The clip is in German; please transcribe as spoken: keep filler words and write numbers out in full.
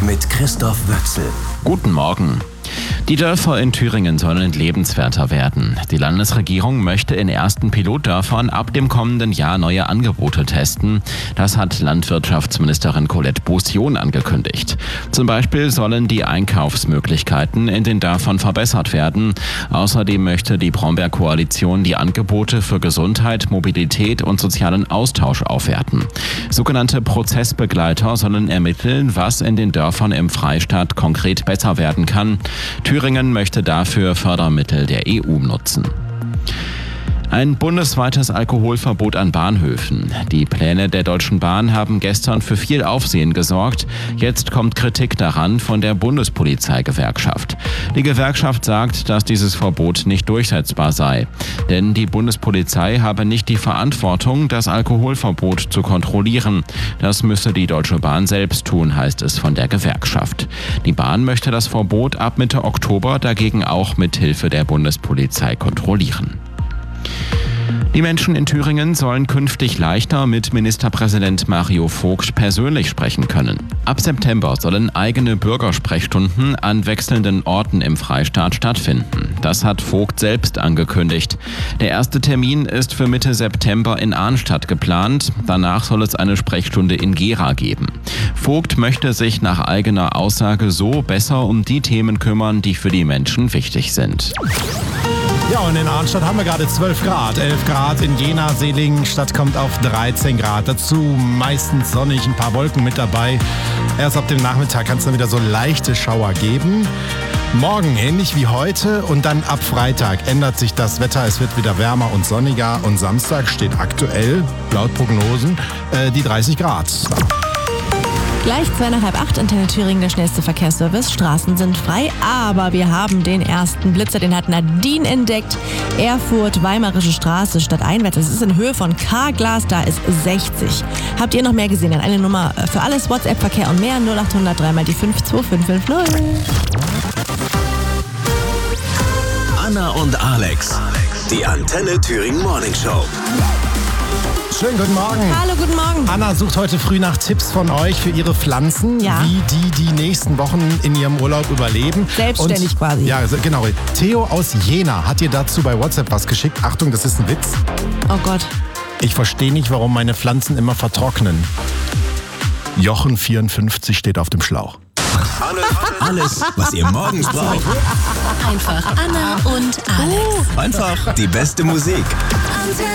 mit Christoph Wöchsel. Guten Morgen. Die Dörfer in Thüringen sollen lebenswerter werden. Die Landesregierung möchte in ersten Pilotdörfern ab dem kommenden Jahr neue Angebote testen. Das hat Landwirtschaftsministerin Colette Bossion angekündigt. Zum Beispiel sollen die Einkaufsmöglichkeiten in den Dörfern verbessert werden. Außerdem möchte die Brombeer-Koalition die Angebote für Gesundheit, Mobilität und sozialen Austausch aufwerten. Sogenannte Prozessbegleiter sollen ermitteln, was in den Dörfern im Freistaat konkret besser werden kann. Thüringen möchte dafür Fördermittel der E U nutzen. Ein bundesweites Alkoholverbot an Bahnhöfen. Die Pläne der Deutschen Bahn haben gestern für viel Aufsehen gesorgt. Jetzt kommt Kritik daran von der Bundespolizeigewerkschaft. Die Gewerkschaft sagt, dass dieses Verbot nicht durchsetzbar sei. Denn die Bundespolizei habe nicht die Verantwortung, das Alkoholverbot zu kontrollieren. Das müsse die Deutsche Bahn selbst tun, heißt es von der Gewerkschaft. Die Bahn möchte das Verbot ab Mitte Oktober dagegen auch mit Hilfe der Bundespolizei kontrollieren. Die Menschen in Thüringen sollen künftig leichter mit Ministerpräsident Mario Vogt persönlich sprechen können. Ab September sollen eigene Bürgersprechstunden an wechselnden Orten im Freistaat stattfinden. Das hat Vogt selbst angekündigt. Der erste Termin ist für Mitte September in Arnstadt geplant. Danach soll es eine Sprechstunde in Gera geben. Vogt möchte sich nach eigener Aussage so besser um die Themen kümmern, die für die Menschen wichtig sind. Ja, und in Arnstadt haben wir gerade zwölf Grad. elf Grad in Jena, Seligenstadt kommt auf dreizehn Grad. Dazu meistens sonnig, ein paar Wolken mit dabei. Erst ab dem Nachmittag kann es dann wieder so leichte Schauer geben. Morgen ähnlich wie heute und dann ab Freitag ändert sich das Wetter. Es wird wieder wärmer und sonniger. Und Samstag steht aktuell, laut Prognosen, äh, die dreißig Grad. Gleich zwei nach halb acht, Antenne Thüringen, der schnellste Verkehrsservice. Straßen sind frei, aber wir haben den ersten Blitzer, den hat Nadine entdeckt. Erfurt, Weimarische Straße, stadteinwärts. Es ist in Höhe von K-Glas, da ist sechzig. Habt ihr noch mehr gesehen? Dann eine Nummer für alles, WhatsApp-Verkehr und mehr, null acht hundert drei mal die fünf zwei fünf fünf null. Anna und Alex, die Antenne Thüringen Morning Show. Schönen guten Morgen. Hallo, guten Morgen. Anna sucht heute früh nach Tipps von euch für ihre Pflanzen, Ja. wie die die nächsten Wochen in ihrem Urlaub überleben. Selbstständig Und, quasi. Ja, genau. Theo aus Jena hat dir dazu bei WhatsApp was geschickt. Achtung, das ist ein Witz. Oh Gott. Ich verstehe nicht, warum meine Pflanzen immer vertrocknen. Jochen vierundfünfzig steht auf dem Schlauch. Alles, was ihr morgens braucht. Einfach Anna und Alex. Einfach die beste Musik.